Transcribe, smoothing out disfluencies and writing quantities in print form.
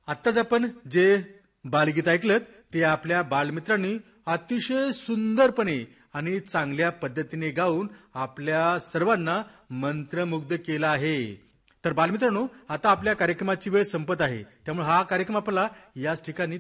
आत्ताच आपण जे बालगीत ऐकलं ते आपल्या बालमित्रांनी अतिशय सुंदरपणे आणि चांगल्या पद्धतीने गाऊन आपल्या सर्वांना मंत्रमुग्ध केला आहे. तर बालमित्रांनो, आता आपल्या कार्यक्रमाची वेळ संपत आहे, त्यामुळे हा कार्यक्रम आपला याच ठिकाणी